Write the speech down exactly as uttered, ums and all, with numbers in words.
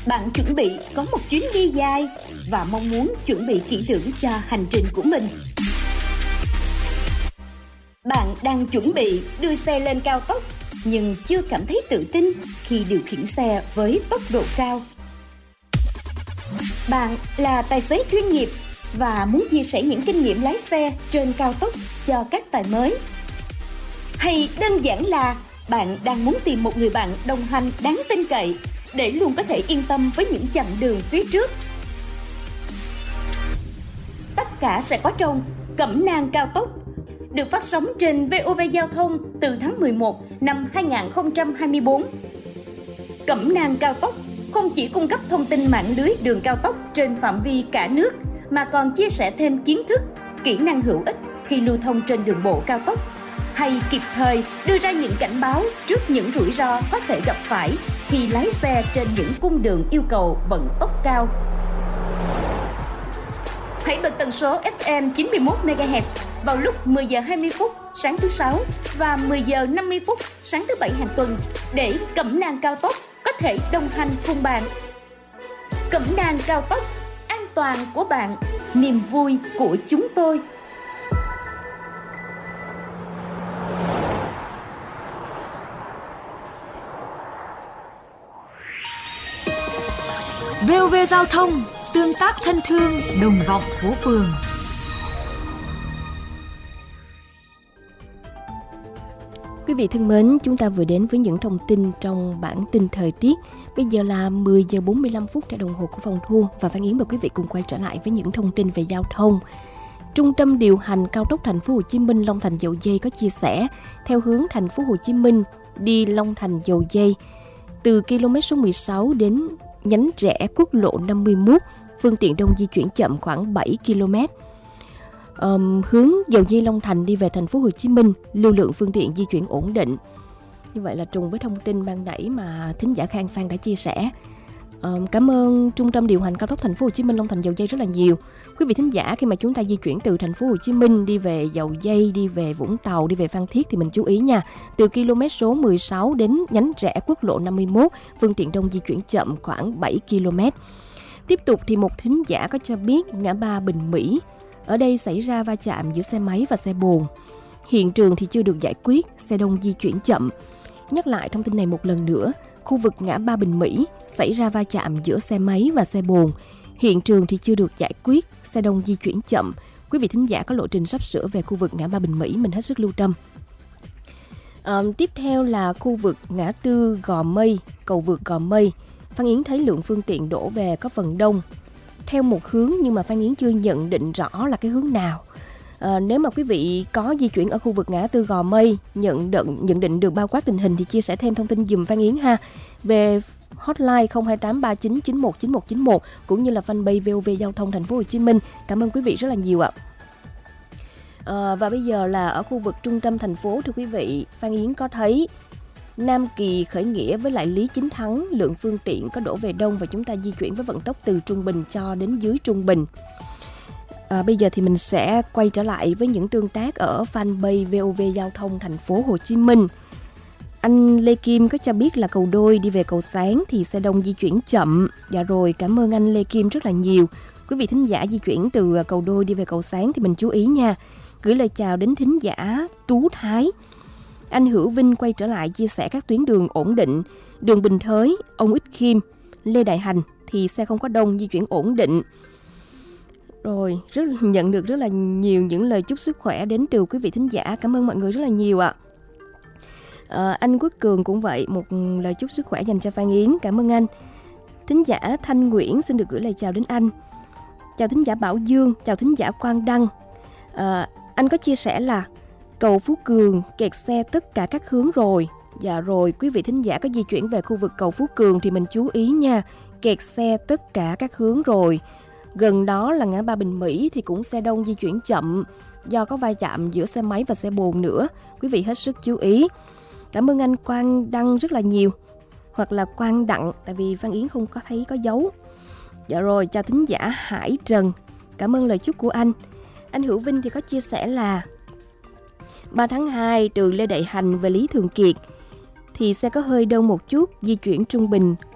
Bạn chuẩn bị có một chuyến đi dài và mong muốn chuẩn bị kỹ lưỡng cho hành trình của mình. Bạn đang chuẩn bị đưa xe lên cao tốc nhưng chưa cảm thấy tự tin khi điều khiển xe với tốc độ cao. Bạn là tài xế chuyên nghiệp và muốn chia sẻ những kinh nghiệm lái xe trên cao tốc cho các tài mới. Hay đơn giản là bạn đang muốn tìm một người bạn đồng hành đáng tin cậy để luôn có thể yên tâm với những chặng đường phía trước. Tất cả sẽ có trong Cẩm nang cao tốc, được phát sóng trên vê o vê Giao thông từ tháng mười một năm hai không hai tư. Cẩm nang cao tốc không chỉ cung cấp thông tin mạng lưới đường cao tốc trên phạm vi cả nước, mà còn chia sẻ thêm kiến thức, kỹ năng hữu ích khi lưu thông trên đường bộ cao tốc, hay kịp thời đưa ra những cảnh báo trước những rủi ro có thể gặp phải khi lái xe trên những cung đường yêu cầu vận tốc cao. Hãy bật tần số ép em chín mươi mốt mê ga héc vào lúc mười giờ hai mươi phút sáng thứ Sáu và mười giờ năm mươi phút sáng thứ Bảy hàng tuần để Cẩm nang cao tốc có thể đồng hành cùng bạn. Cẩm nang cao tốc, an toàn của bạn, niềm vui của chúng tôi. vê o vê Giao thông, tương tác thân thương, đồng vọng phố phường. Quý vị thân mến, chúng ta vừa đến với những thông tin trong bản tin thời tiết. Bây giờ là mười giờ bốn mươi lăm phút theo đồng hồ của phòng thu, và Phan Yến mời quý vị cùng quay trở lại với những thông tin về giao thông. Trung tâm điều hành cao tốc Thành phố Hồ Chí Minh Long Thành Dầu Giây có chia sẻ, theo hướng Thành phố Hồ Chí Minh đi Long Thành Dầu Giây, từ km số mười sáu đến nhánh rẽ quốc lộ năm mươi mốt, phương tiện đông di chuyển chậm khoảng bảy ki lô mét. Um, hướng Dầu Giây Long Thành đi về Thành phố Hồ Chí Minh, lưu lượng phương tiện di chuyển ổn định. Như vậy là trùng với thông tin ban nãy mà thính giả Khang Phan đã chia sẻ. Um, cảm ơn Trung tâm điều hành cao tốc Thành phố Hồ Chí Minh Long Thành Dầu Giây rất là nhiều. Quý vị thính giả, khi mà chúng ta di chuyển từ Thành phố Hồ Chí Minh đi về Dầu Giây, đi về Vũng Tàu, đi về Phan Thiết thì mình chú ý nha. Từ km số mười sáu đến nhánh rẽ quốc lộ năm mươi mốt, phương tiện đông di chuyển chậm khoảng bảy ki lô mét. Tiếp tục thì một thính giả có cho biết ngã ba Bình Mỹ, ở đây xảy ra va chạm giữa xe máy và xe bồn. Hiện trường thì chưa được giải quyết, xe đông di chuyển chậm. Nhắc lại thông tin này một lần nữa, khu vực ngã ba Bình Mỹ xảy ra va chạm giữa xe máy và xe bồn. Hiện trường thì chưa được giải quyết, xe đông di chuyển chậm. Quý vị thính giả có lộ trình sắp sửa về khu vực ngã ba Bình Mỹ, mình hết sức lưu tâm. À, tiếp theo là khu vực ngã tư Gò Mây, cầu vượt Gò Mây. Phan Yến thấy lượng phương tiện đổ về có phần đông, theo một hướng, nhưng mà Phan Yến chưa nhận định rõ là cái hướng nào. À, nếu mà quý vị có di chuyển ở khu vực ngã tư Gò Mây, nhận định, nhận định được bao quát tình hình thì chia sẻ thêm thông tin dùm Phan Yến ha. Về hotline không hai tám ba chín chín một chín một chín một cũng như là fanpage vê o vê Giao thông Thành phố Hồ Chí Minh. Cảm ơn quý vị rất là nhiều ạ. À, và bây giờ là ở khu vực trung tâm thành phố, thưa quý vị, Phan Yến có thấy Nam Kỳ, Khởi Nghĩa với lại Lý Chính Thắng, lượng phương tiện có đổ về đông và chúng ta di chuyển với vận tốc từ trung bình cho đến dưới trung bình. À, bây giờ thì mình sẽ quay trở lại với những tương tác ở fanpage vê o vê Giao thông Thành phố Hồ Chí Minh. Anh Lê Kim có cho biết là cầu Đôi đi về cầu Sáng thì xe đông di chuyển chậm. Dạ rồi, cảm ơn anh Lê Kim rất là nhiều. Quý vị thính giả di chuyển từ cầu Đôi đi về cầu Sáng thì mình chú ý nha. Gửi lời chào đến thính giả Tú Thái. Anh Hữu Vinh quay trở lại chia sẻ các tuyến đường ổn định. Đường Bình Thới, Ông Ích Khiêm, Lê Đại Hành thì xe không có đông, di chuyển ổn định. Rồi, rất nhận được rất là nhiều những lời chúc sức khỏe đến từ quý vị thính giả. Cảm ơn mọi người rất là nhiều ạ. À, anh Quốc Cường cũng vậy, một lời chúc sức khỏe dành cho Phan Yến. Cảm ơn anh. Thính giả Thanh Nguyễn xin được gửi lời chào đến anh. Chào thính giả Bảo Dương, chào thính giả Quang Đăng. À, anh có chia sẻ là cầu Phú Cường kẹt xe tất cả các hướng rồi. Dạ rồi, quý vị thính giả có di chuyển về khu vực cầu Phú Cường thì mình chú ý nha, kẹt xe tất cả các hướng rồi. Gần đó là ngã ba Bình Mỹ thì cũng xe đông di chuyển chậm do có va chạm giữa xe máy và xe bồn nữa. Quý vị hết sức chú ý. Cảm ơn anh Quang Đăng rất là nhiều. Hoặc là Quang Đặng, tại vì Phan Yến không có thấy có dấu. Dạ rồi, chào thính giả Hải Trần. Cảm ơn lời chúc của anh. Anh Hữu Vinh thì có chia sẻ là ba tháng hai từ Lê Đại Hành về Lý Thường Kiệt thì xe có hơi đông một chút, di chuyển trung bình